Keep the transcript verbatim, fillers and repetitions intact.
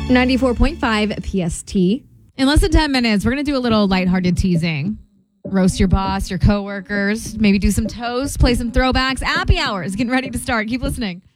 ninety-four point five P S T. In less than ten minutes, we're going to do a little lighthearted teasing. Roast your boss, your coworkers, maybe do some toast, play some throwbacks. Happy hours getting ready to start. Keep listening.